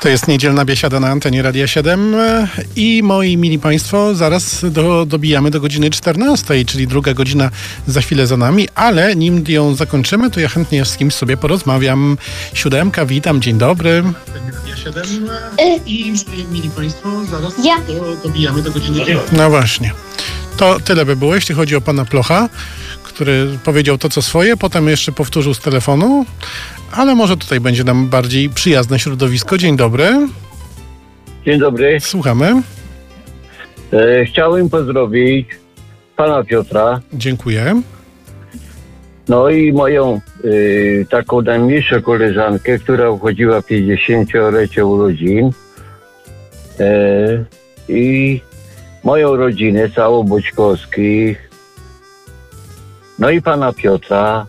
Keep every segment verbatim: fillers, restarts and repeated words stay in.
To jest niedzielna biesiada na antenie Radia siedem i moi mili Państwo, zaraz do, dobijamy do godziny czternastej, czyli druga godzina za chwilę za nami, ale nim ją zakończymy, to ja chętnie z kimś sobie porozmawiam. Siódemka, witam, dzień dobry. Radia siedem i moi mili Państwo, zaraz ja. do, dobijamy do godziny czternastej. No właśnie. To tyle by było, jeśli chodzi o pana Plocha, który powiedział to, co swoje, potem jeszcze powtórzył z telefonu, ale może tutaj będzie nam bardziej przyjazne środowisko. Dzień dobry. Dzień dobry. Słuchamy. E, chciałem pozdrowić pana Piotra. Dziękuję. No i moją y, taką najmniejszą koleżankę, która obchodziła pięćdziesięciolecie urodzin. E, I moją rodzinę całą Boćkowskich. No i pana Piotra.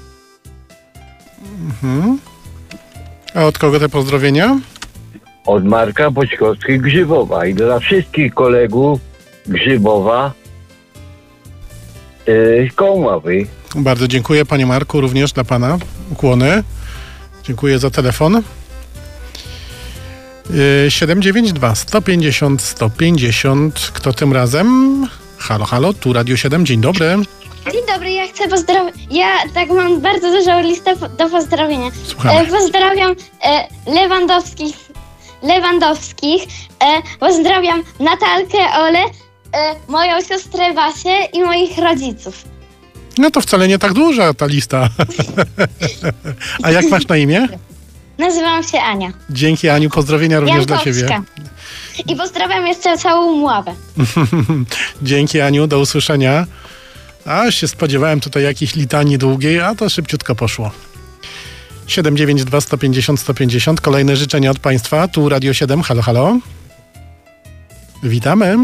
Mhm. A od kogo te pozdrowienia? Od Marka Boćkowskich Grzybowa i dla wszystkich kolegów Grzybowa yy, Kołmawy. Bardzo dziękuję, panie Marku, również dla pana ukłony. Dziękuję za telefon. Yy, siedem dziewięć dwa, sto pięćdziesiąt, sto pięćdziesiąt. Kto tym razem? Halo, halo, tu Radio siedem, dzień dobry. Dzień dobry, ja chcę pozdrowić. Ja tak mam bardzo dużą listę po- do pozdrowienia. Słuchamy. E, pozdrawiam e, Lewandowskich, Lewandowskich. E, pozdrawiam Natalkę, Olę, e, moją siostrę Basię i moich rodziców. No to wcale nie tak duża ta lista. A jak masz na imię? Nazywam się Ania. Dzięki, Aniu, pozdrowienia również dla ciebie. Jankowska. I pozdrawiam jeszcze całą Mławę. Dzięki, Aniu, do usłyszenia. A się spodziewałem tutaj jakiejś litanii długiej, a to szybciutko poszło. siedem dziewięć dwa, sto pięćdziesiąt, sto pięćdziesiąt. Kolejne życzenia od Państwa. Tu Radio siedem. Halo, halo. Witamy.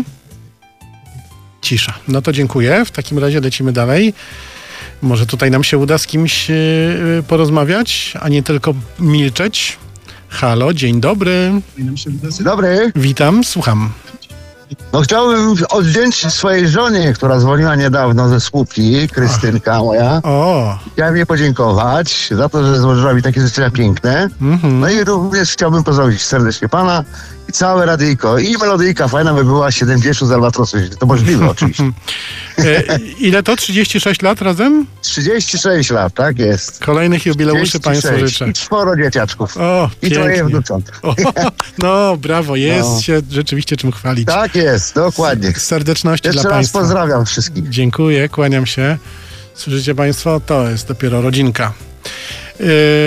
Cisza. No to dziękuję. W takim razie lecimy dalej. Może tutaj nam się uda z kimś yy, porozmawiać, a nie tylko milczeć. Halo, dzień dobry. Dzień dobry. Witam, słucham. No chciałbym odwdzięczyć swojej żonie, która dzwoniła niedawno ze Słupki, Krystynka moja. O. Chciałem jej podziękować za to, że złożyła mi takie życzenia piękne. Mhm. No i również chciałbym pozdrowić serdecznie pana i całe radyjko. I melodyjka fajna by była siedemdziesiąt z Albatrosu, jeśli to możliwe oczywiście. E, ile to? trzydzieści sześć lat razem? trzydzieści sześć lat, tak jest. Kolejnych jubileuszy Państwu życzę. I czworo dzieciaczków. O, I troje pięknie. wnucząt. O, no, brawo, jest No. się rzeczywiście czym chwalić. Tak jest, dokładnie. Serdeczności Jeszcze dla raz Państwa. pozdrawiam wszystkich. Dziękuję, kłaniam się. Słyszycie Państwo? To jest dopiero rodzinka. Yy,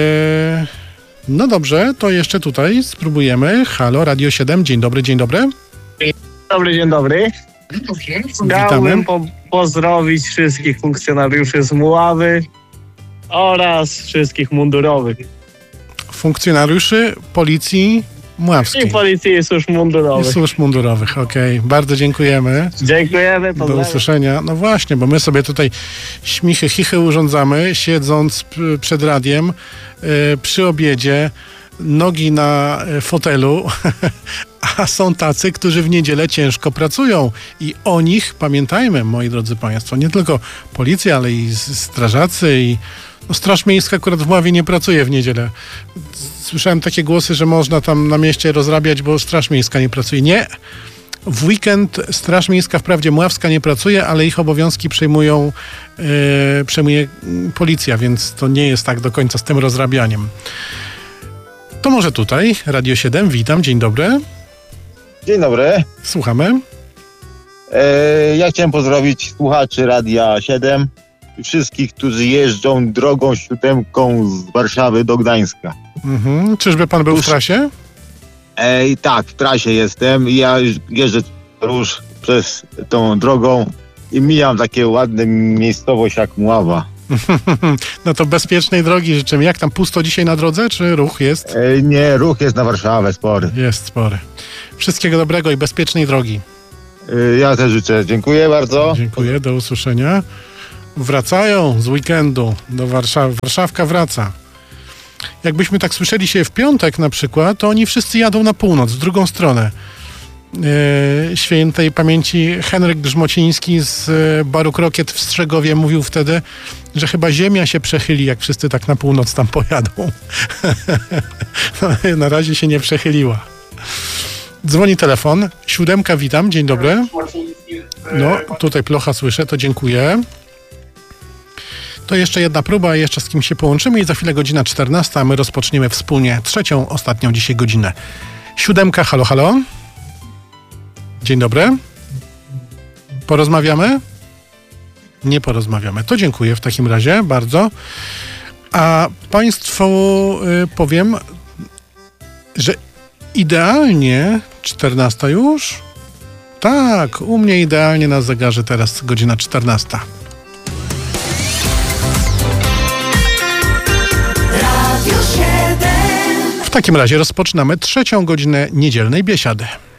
no dobrze, to jeszcze tutaj spróbujemy. Halo, Radio siedem, dzień dobry, dzień dobry. Dzień dobry, dzień dobry. Witamy. Chciałbym po- pozdrowić wszystkich funkcjonariuszy z Mławy oraz wszystkich mundurowych. Funkcjonariuszy Policji Mławskiej I policji i służb i mundurowych. służb mundurowych. Okej, bardzo dziękujemy. Dziękujemy, Do pozdrawiam. usłyszenia. No właśnie, bo my sobie tutaj śmichy, chichy urządzamy, siedząc p- przed radiem, yy, przy obiedzie, nogi na y, fotelu, a są tacy, którzy w niedzielę ciężko pracują i o nich pamiętajmy, moi drodzy Państwo. Nie tylko policja, ale i s- strażacy i no, Straż Miejska akurat w Mławie nie pracuje w niedzielę. Słyszałem takie głosy, że można tam na mieście rozrabiać, bo Straż Miejska nie pracuje. Nie. W weekend Straż Miejska, wprawdzie mławska, nie pracuje, ale ich obowiązki przejmują, yy, przejmuje mm, policja, więc to nie jest tak do końca z tym rozrabianiem. To może tutaj, Radio siedem, witam, dzień dobry, Dzień dobry. słuchamy. E, ja chciałem pozdrowić słuchaczy Radia siedem i wszystkich, którzy jeżdżą drogą siódemką z Warszawy do Gdańska. Mhm. Czyżby pan był w Tuż- trasie? E, i tak, w trasie jestem i ja jeżdżę róż przez tą drogą i mijam takie ładne miejscowość jak Mława. No to bezpiecznej drogi życzymy. Jak tam, pusto dzisiaj na drodze, czy ruch jest? E, nie, ruch jest na Warszawę spory. Jest spory. Wszystkiego dobrego i bezpiecznej drogi. E, ja też życzę. Dziękuję bardzo. Dziękuję, do usłyszenia. Wracają z weekendu do Warszawy. Warszawka wraca. Jakbyśmy tak słyszeli się w piątek na przykład, to oni wszyscy jadą na północ, w drugą stronę. e, świętej pamięci Henryk Grzmociński z e, baru Krokiet w Strzegowie mówił wtedy, że chyba ziemia się przechyli, jak wszyscy tak na północ tam pojadą. Na razie się nie przechyliła. Dzwoni telefon. Siódemka, witam. Dzień dobry. No, tutaj plocha słyszę, to dziękuję. To jeszcze jedna próba, jeszcze z kim się połączymy i za chwilę godzina czternasta, a my rozpoczniemy wspólnie trzecią, ostatnią dzisiaj godzinę. Siódemka, halo, halo. Dzień dobry. Porozmawiamy? Nie porozmawiamy. To dziękuję w takim razie bardzo. A Państwu y, powiem, że idealnie czternasta już? Tak, u mnie idealnie na zegarze teraz godzina czternasta. W takim razie rozpoczynamy trzecią godzinę niedzielnej biesiady.